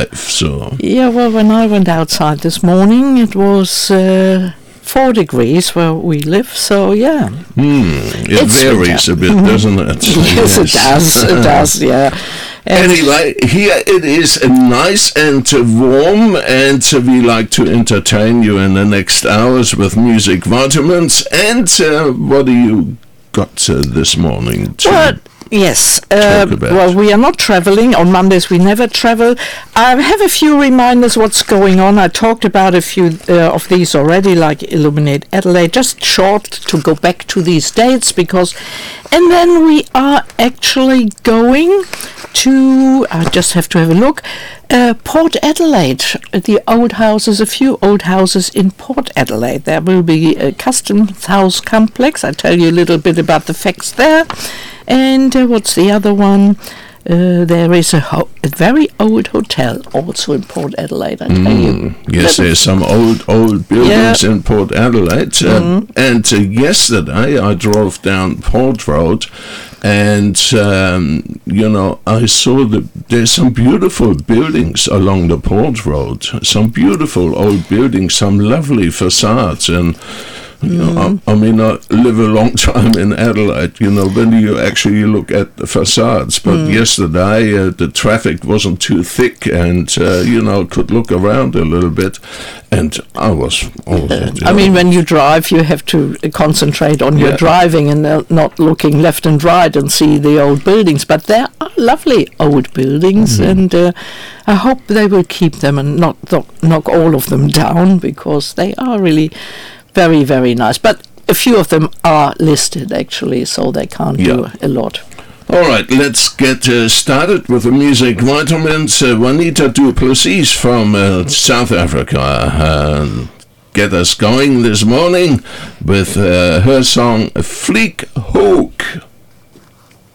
life. So Yeah, well, when I went outside this morning, it was 4 degrees where we live, so yeah. it It's varies a bit, doesn't it? Yes, it does, it does, yeah. And Anyway, here it is nice and warm, and we like to entertain you in the next hours with music vitamins. And what do you got this morning? Well, yes. talk about? Well, we are not traveling. On Mondays, we never travel. I have a few reminders what's going on. I talked about a few of these already, like Illuminate Adelaide. Just short to go back to these dates because... And then we are actually going to... I just have to have a look. Port Adelaide. The old houses, a few old houses in Port Adelaide. There will be a Customs House complex. I tell you a little bit about the facts there. And what's the other one? There is a very old hotel also in Port Adelaide, I tell you. Yes, there's some old buildings in Port Adelaide. And yesterday I drove down Port Road, and I saw there's some beautiful buildings along the Port Road. Some beautiful old buildings, some lovely facades, and I mean, I live a long time in Adelaide, when you actually look at the facades. But yesterday, the traffic wasn't too thick, and, could look around a little bit. And I was... I mean, when you drive, you have to concentrate on your driving and not looking left and right and see the old buildings. But there are lovely old buildings, and I hope they will keep them and not knock all of them down, because they are really... very, very nice. But a few of them are listed, actually, so they can't do a lot. All right, let's get started with the music vitamins. Juanita du Plessis from South Africa get us going this morning with her song Fleek Hoek.